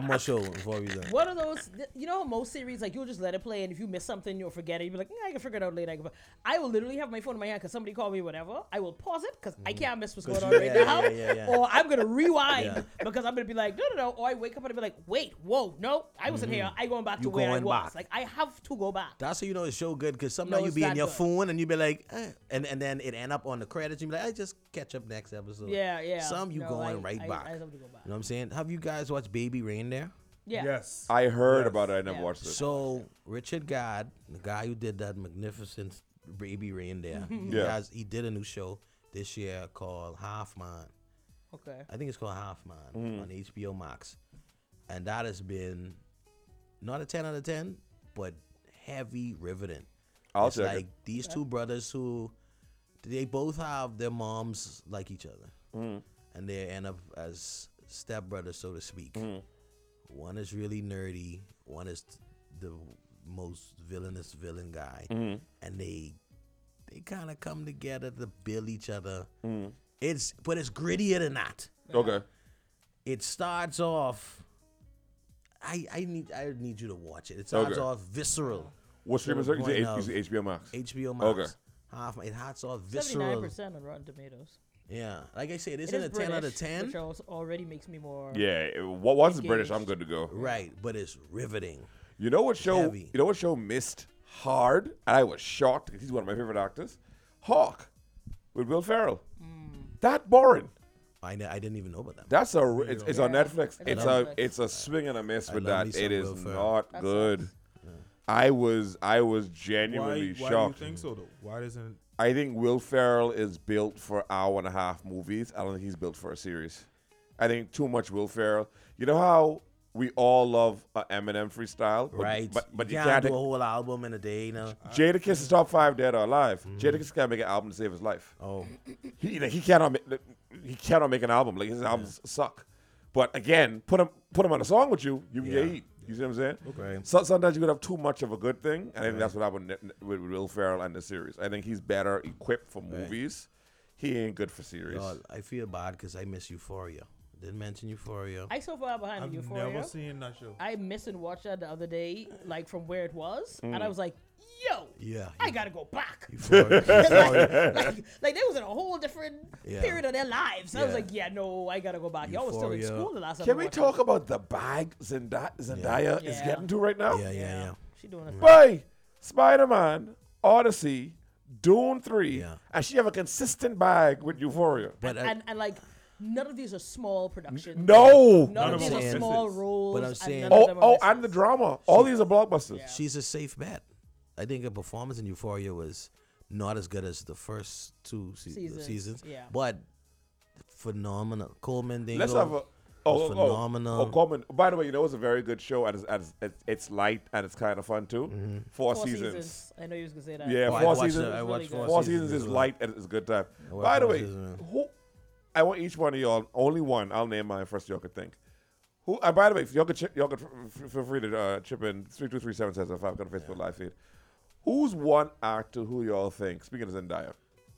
One more show before we done. One of those, you know, how most series like you'll just let it play, and if you miss something, you'll forget it. You'll be like, I can figure it out later. I will literally have my phone in my hand because somebody called me, whatever. I will pause it because I can't miss what's going on right now, or I'm gonna rewind because I'm gonna be like, no, or I wake up and I be like, wait, whoa, no, I wasn't here. I going back to where I was. Like I have to go back. That's how you know it's show good because sometimes you be in your phone and you be like, and then it end up on the credits. You be like, I just catch up next episode. Yeah. Some you going right back. I have to go back. You know what I'm saying? Have you guys watched Baby Reindeer? Yeah. Yes. I heard about it. I never watched it. So Richard Gad, the guy who did that magnificent Baby Reindeer, he did a new show this year called Half Man. Okay. I think it's called Half Man on HBO Max, and that has been not a 10 out of 10, but heavy riveting. I'll it's check like it. These two brothers who they both have their moms like each other, and they end up as stepbrothers, so to speak. One is really nerdy. One is the most villainous villain guy, and they kind of come together to build each other. But it's grittier than that. Okay. It starts off. I need you to watch it. It starts off visceral. What stream is it? HBO Max. HBO Max. Okay. It starts off visceral. 79% on Rotten Tomatoes. Yeah, like I said, it's in a 10 out of 10. Which already makes me more. Yeah. Once it's British, I'm good to go. Right, but it's riveting. You know what show? Heavy. You know what show missed hard? And I was shocked because he's one of my favorite actors. Hawk with Will Ferrell. That boring. I didn't even know about that. That's it's on Netflix. It's a Netflix. swing and a miss with love me that. some It is Will Ferrell. not That good. sucks. I was genuinely Why shocked. do you think so though? Why doesn't? I think Will Ferrell is built for hour and a half movies. I don't think he's built for a series. I think too much Will Ferrell. You know how we all love Eminem freestyle, Right, But you you can't can't. do a whole album in a day, you know. Jadakiss is top 5 dead or alive. Jadakiss can't make an album to save his life. Oh, He cannot make an album. Like his albums suck. But again, put him on a song with you, you can get heat. You see what I'm saying? Okay. So sometimes you could have too much of a good thing, and I think that's what happened with Will Ferrell and the series. I think he's better equipped for movies. He ain't good for series. y'all, I feel bad because I miss Euphoria. Didn't mention Euphoria. I so far behind I've Euphoria. never seen that show. I missed and watched that the other day, like from where it was, and I was like, "Yo, Yeah, I gotta go back." Euphoria. like they was in a whole different period of their lives. I was like, "Yeah, no, I gotta go back." Y'all was still in Euphoria. school the last time. Can we talk about the bag Zendaya is Yeah. getting to right now? Yeah. She doing it. Boy, Spider-Man, Odyssey, Dune 3, Yeah. and she have a consistent bag with Euphoria. But And like none of these are small productions. No. None of these are them are small misses. roles. But I'm and saying- none of them are And the misses. drama. All these are blockbusters. she's a safe bet. I think her performance in Euphoria was not as good as the first two seasons. Yeah. But phenomenal. Coleman Dingle. Let's have a phenomenal. Coleman. By the way, you know it's a very good show, and it's light and it's kind of fun too. 4 4 seasons. I know you was gonna say that. Yeah, Oh, I 4 watched seasons. it. I watched Really good. 4 seasons as is well. light and it's a good time. watched By the 4 way, seasons. I want each one of y'all, only one. I'll name mine first. Y'all could think. Who? And by the way, if y'all could feel free to chip in 3237775 on the Facebook live feed. Who's one actor who y'all think? Speaking of Zendaya,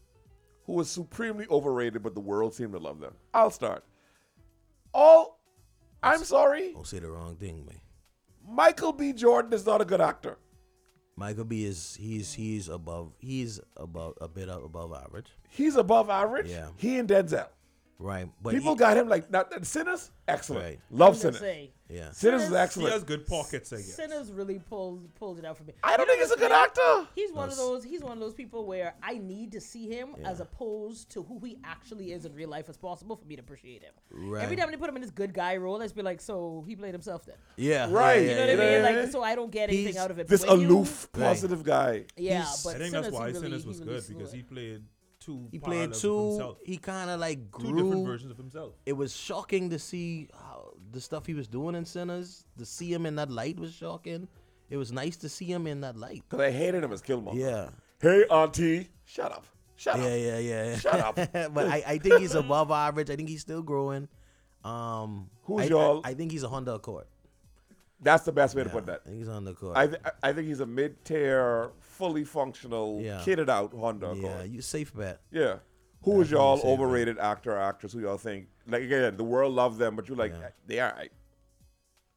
who was supremely overrated, but the world seemed to love them. I'll start. I'm sorry, Don't say the wrong thing, man. Michael B. Jordan is not a good actor. Michael B he's above a bit above average. He's above average. Yeah. He and Denzel. Right. But People got him like Sinners. Excellent. Right. Love I'm gonna Sinners. say, yeah. Sinners is Sinners- He excellent. has good pockets, I guess. Sinners really pulled it out for me. I don't You know think he's a what's good funny? actor. He's one of those. He's one of those people where I need to see him as opposed to who he actually is in real life as possible for me to appreciate him. Right. Every time they put him in this good guy role, let's be like, so he played himself then. Yeah. Right. Yeah, You know what I yeah, mean? yeah. Like, so I don't get anything He's out of it. This When you- aloof, positive guy. yeah, he's- but I think Sinners, that's why he really, Sinners was he really good slew because it. he played two. He played parallels of two. himself. He kind of like Two different grew. versions of himself. It was shocking to see how the stuff he was doing in Sinners. To see him in that light was shocking. It was nice to see him in that light. Because I hated him as Killmonger. Yeah. Hey, Auntie. Shut up. Shut up. Yeah. Shut up. But I think he's above average. I think he's still growing. Who's y'all? I think he's a Honda Accord. That's the best way to Yeah, put that. I think he's Honda Accord. I think he's a mid-tier, fully functional, Yeah. kitted out Honda yeah, Accord. you safe bet. Yeah. Who is y'all Definitely safe, overrated actor or actress who y'all think? Like, again, the world loves them, but you're like, Yeah. they are.